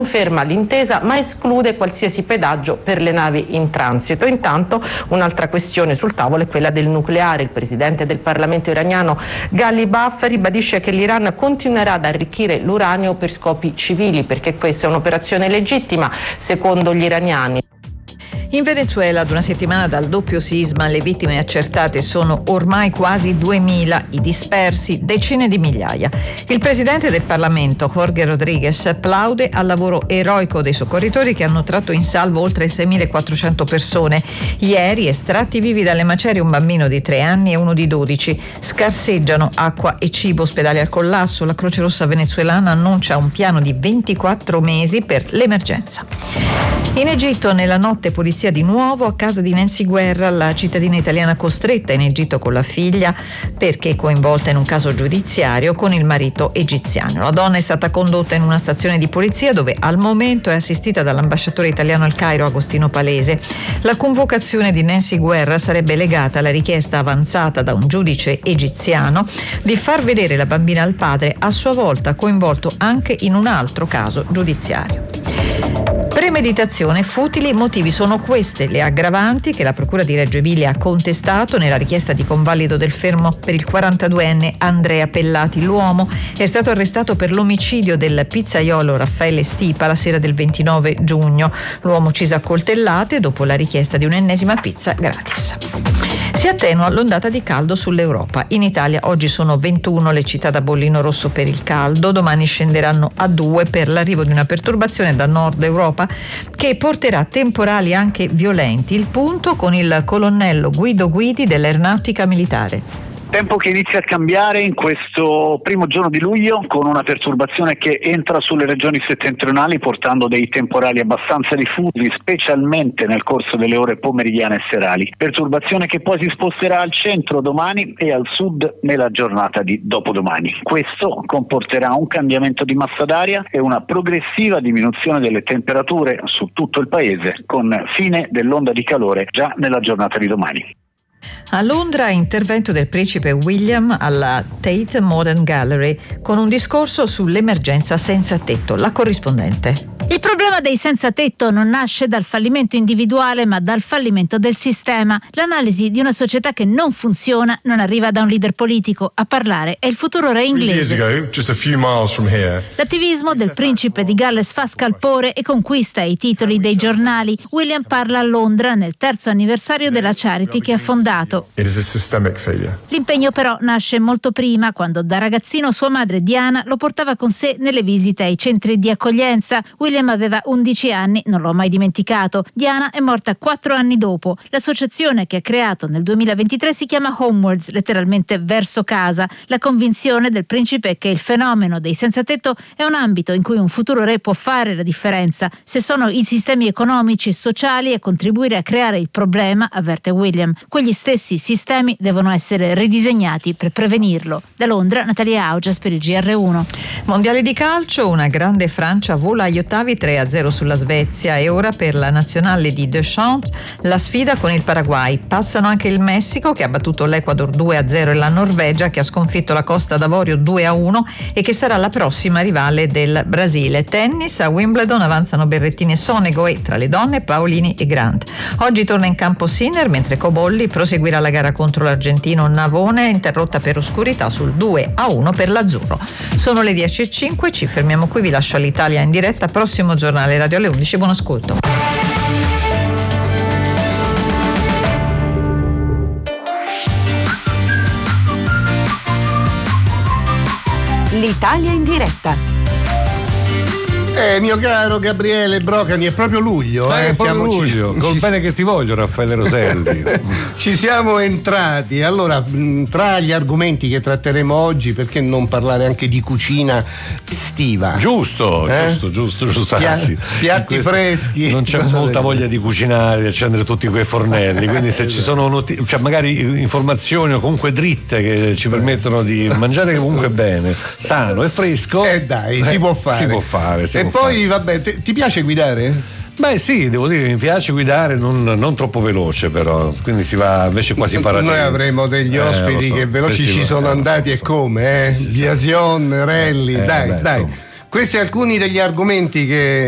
Conferma l'intesa ma esclude qualsiasi pedaggio per le navi in transito. Intanto un'altra questione sul tavolo è quella del nucleare. Il presidente del Parlamento iraniano Ghalibaf ribadisce che l'Iran continuerà ad arricchire l'uranio per scopi civili, perché questa è un'operazione legittima secondo gli iraniani. In Venezuela, ad una settimana dal doppio sisma, le vittime accertate sono ormai quasi 2.000, i dispersi decine di migliaia. Il presidente del Parlamento, Jorge Rodríguez, plaude al lavoro eroico dei soccorritori che hanno tratto in salvo oltre 6.400 persone. Ieri, estratti vivi dalle macerie un bambino di 3 anni e uno di 12. Scarseggiano acqua e cibo, ospedali al collasso. La Croce Rossa venezuelana annuncia un piano di 24 mesi per l'emergenza. In Egitto, nella notte, polizia di nuovo a casa di Nancy Guerra, la cittadina italiana costretta in Egitto con la figlia perché coinvolta in un caso giudiziario con il marito egiziano. La donna è stata condotta in una stazione di polizia dove al momento è assistita dall'ambasciatore italiano al Cairo, Agostino Palese. La convocazione di Nancy Guerra sarebbe legata alla richiesta avanzata da un giudice egiziano di far vedere la bambina al padre, a sua volta coinvolto anche in un altro caso giudiziario. Premeditazione, futili motivi, sono queste le aggravanti che la Procura di Reggio Emilia ha contestato nella richiesta di convalido del fermo per il 42enne Andrea Pellati. L'uomo è stato arrestato per l'omicidio del pizzaiolo Raffaele Stipa la sera del 29 giugno. L'uomo ucciso a coltellate dopo la richiesta di un'ennesima pizza gratis. Si attenua l'ondata di caldo sull'Europa. In Italia oggi sono 21 le città da bollino rosso per il caldo, domani scenderanno a 2 per l'arrivo di una perturbazione da nord Europa che porterà temporali anche violenti. Il punto con il colonnello Guido Guidi dell'Aeronautica Militare. Tempo che inizia a cambiare in questo primo giorno di luglio con una perturbazione che entra sulle regioni settentrionali portando dei temporali abbastanza diffusi, specialmente nel corso delle ore pomeridiane e serali. Perturbazione che poi si sposterà al centro domani e al sud nella giornata di dopodomani. Questo comporterà un cambiamento di massa d'aria e una progressiva diminuzione delle temperature su tutto il paese, con fine dell'onda di calore già nella giornata di domani. A Londra, intervento del principe William alla Tate Modern Gallery con un discorso sull'emergenza senza tetto. La corrispondente. Il problema dei senza tetto non nasce dal fallimento individuale ma dal fallimento del sistema. L'analisi di una società che non funziona non arriva da un leader politico. A parlare è il futuro re inglese. L'attivismo del principe di Galles fa scalpore e conquista i titoli dei giornali. William parla a Londra nel 3° anniversario della charity che ha fondato. L'impegno però nasce molto prima, quando da ragazzino sua madre Diana lo portava con sé nelle visite ai centri di accoglienza. William aveva 11 anni, non l'ho mai dimenticato. Diana è morta 4 anni dopo. L'associazione che ha creato nel 2023 si chiama Homewards, letteralmente verso casa. La convinzione del principe è che il fenomeno dei senza tetto è un ambito in cui un futuro re può fare la differenza. Se sono i sistemi economici e sociali a contribuire a creare il problema, avverte William. Quegli stessi sistemi devono essere ridisegnati per prevenirlo. Da Londra, Natalia Augias per il GR1. Mondiale di calcio, una grande Francia vola agli ottavi 3-0 sulla Svezia e ora per la nazionale di Deschamps la sfida con il Paraguay. Passano anche il Messico che ha battuto l'Ecuador 2-0 e la Norvegia che ha sconfitto la Costa d'Avorio 2-1 e che sarà la prossima rivale del Brasile. Tennis, a Wimbledon avanzano Berrettini e Sonego e tra le donne Paolini e Grant. Oggi torna in campo Sinner mentre Cobolli proseguirà la gara contro l'argentino Navone, interrotta per oscurità sul 2-1 per l'azzurro. Sono le 10:05, ci fermiamo qui, vi lascio all'Italia in diretta. Prossimo giornale radio alle 11, buon ascolto. L'Italia in diretta. Mio caro Gabriele Brocani, è proprio luglio. È proprio luglio, col bene che ti voglio, Raffaele Roselli. Ci siamo entrati. Allora, tra gli argomenti che tratteremo oggi, perché non parlare anche di cucina estiva? Giusto. Piatti freschi. Non c'è molta voglia di cucinare, di accendere tutti quei fornelli, quindi se ci sono magari informazioni o comunque dritte che ci permettono di mangiare comunque bene, sano e fresco. Si può fare. E poi, vabbè, ti piace guidare? Beh sì, devo dire, mi piace guidare non troppo veloce, però quindi si va invece quasi parallelo. Noi avremo degli ospiti che veloci ci sono andati e come, Biasion, Rally, dai. Questi alcuni degli argomenti che